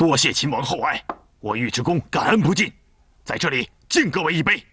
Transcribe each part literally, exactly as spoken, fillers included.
多谢秦王厚爱，我尉迟恭感恩不尽，在这里敬各位一杯。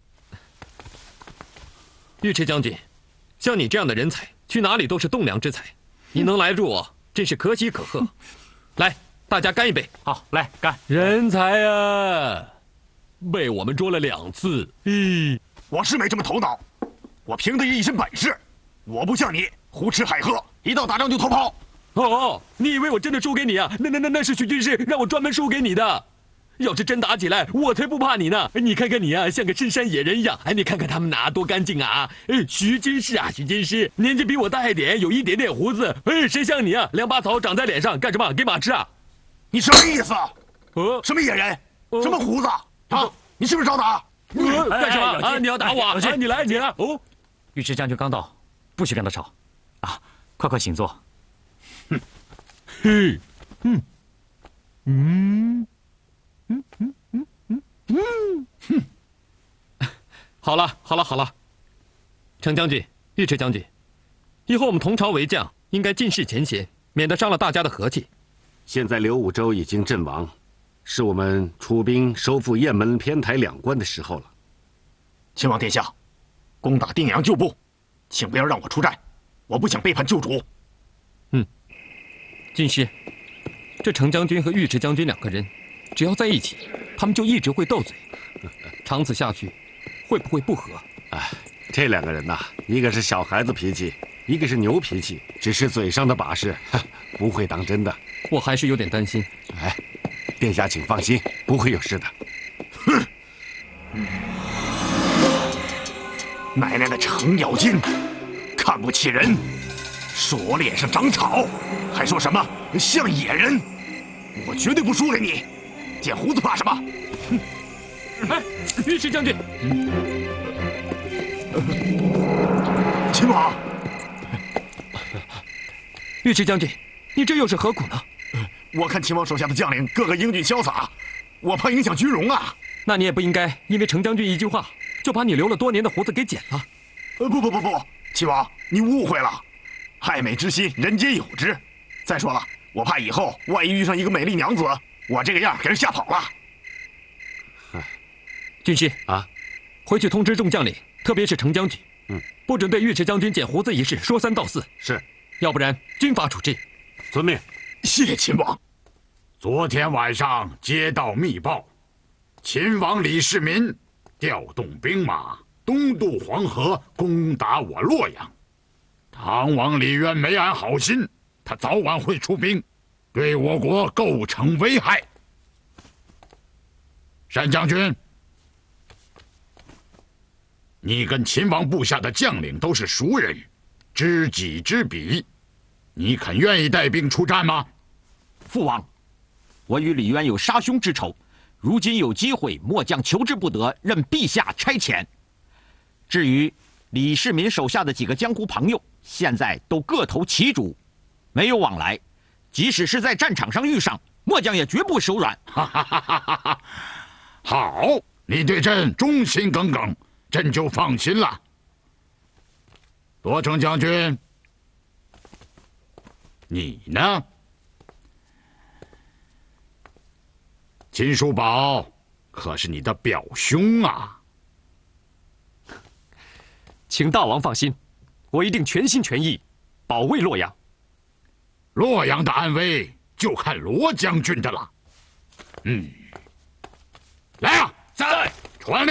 尉迟将军，像你这样的人才，去哪里都是栋梁之才，你能来助我，真是可喜可贺。来，大家干一杯！ 好，来干！ 人才啊，被我们捉了两次。咦， 我是没这么头脑，我凭的是一身本事，我不像你胡吃海喝，一到打仗就逃跑。 哦，你以为我真的输给你啊？那那那那是徐军师让我专门输给你的。要是真打起来，我才不怕你呢！你看看你啊，像个深山野人一样。哎，你看看他们哪多干净啊！哎，徐军师啊，徐军师，年纪比我大一点，有一点点胡子。哎，谁像你啊？两把草长在脸上，干什么？给马吃啊？ 你什么意思？ 呃， 什么野人？什么胡子？啊！你是不是找打？ 呃，干什么啊？你要打我？啊，你来，你来！哦， 尉迟将军刚到，不许跟他吵。啊，快快请坐。 哼，嘿，嗯，嗯。嗯嗯嗯嗯嗯，哼！好了好了好了，程将军、尉迟将军，以后我们同朝为将，应该尽释前嫌，免得伤了大家的和气。 现在刘武周已经阵亡，是我们出兵收复雁门、偏台两关的时候了。 秦王殿下，攻打定阳旧部，请不要让我出战，我不想背叛旧主。 嗯，军师，这程将军和尉迟将军两个人。只要在一起，他们就一直会斗嘴，长此下去，会不会不和？ 哎，这两个人呐，一个是小孩子脾气，一个是牛脾气，只是嘴上的把式，不会当真的。 我还是有点担心。 哎，殿下请放心，不会有事的。 哼！奶奶的程咬金，看不起人，说我脸上长草，还说什么像野人，我绝对不输给你。剪胡子怕什么？ 哼！哎，尉迟将军， 秦王， 尉迟将军，你这又是何苦呢？ 我看秦王手下的将领个个英俊潇洒，我怕影响军容啊。 那你也不应该因为程将军一句话，就把你留了多年的胡子给剪了。 呃，不不不不，秦王，你误会了，爱美之心，人皆有之。再说了，我怕以后万一遇上一个美丽娘子。我这个样给人吓跑了。 军师啊， 回去通知众将领，特别是程将军， 嗯， 不准对尉迟将军剪胡子一事说三道四。 是， 要不然军法处置。 遵命。 谢秦王。 昨天晚上接到密报，秦王李世民调动兵马东渡黄河，攻打我洛阳。唐王李渊没安好心，他早晚会出兵。对我国构成危害。单将军，你跟秦王部下的将领都是熟人，知己知彼，你肯愿意带兵出战吗？ 父王，我与李渊有杀兄之仇，如今有机会，末将求之不得，任陛下差遣。至于李世民手下的几个江湖朋友，现在都各投其主，没有往来。即使是在战场上遇上，末将也绝不手软。 哈哈哈哈哈！好，你对朕忠心耿耿，朕就放心了。罗成将军，你呢？秦叔宝可是你的表兄啊！ 请大王放心，我一定全心全意保卫洛阳。 洛阳的安危就看罗将军的了。嗯，来啊，在传令。